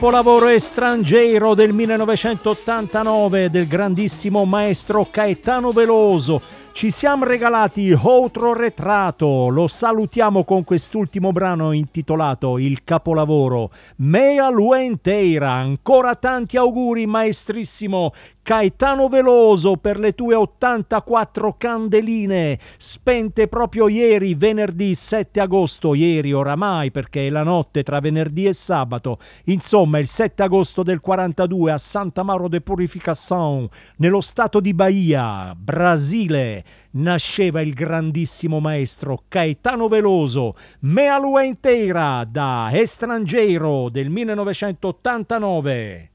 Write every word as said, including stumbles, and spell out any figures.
capolavoro Estrangeiro del millenovecentottantanove del grandissimo maestro Caetano Veloso. Ci siamo regalati Outro Retrato, lo salutiamo con quest'ultimo brano intitolato Il capolavoro Mea Lua Inteira. Ancora tanti auguri maestrissimo Caetano Veloso per le tue ottantaquattro candeline spente proprio ieri, venerdì sette agosto, ieri oramai perché è la notte tra venerdì e sabato, insomma il sette agosto del quarantadue a Santa Mauro de Purificação, nello stato di Bahia, Brasile, nasceva il grandissimo maestro Caetano Veloso. Mea Lua Inteira da Estrangeiro del millenovecentottantanove.